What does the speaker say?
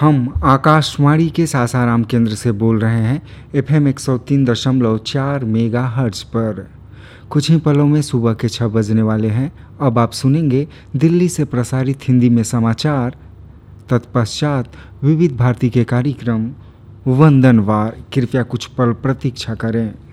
हम आकाशवाणी के सासाराम केंद्र से बोल रहे हैं FM 103.4 मेगाहर्ट्ज़ पर। कुछ ही पलों में सुबह के 6 बजने वाले हैं। अब आप सुनेंगे दिल्ली से प्रसारित हिंदी में समाचार, तत्पश्चात विविध भारती के कार्यक्रम वंदनवार। कृपया कुछ पल प्रतीक्षा करें।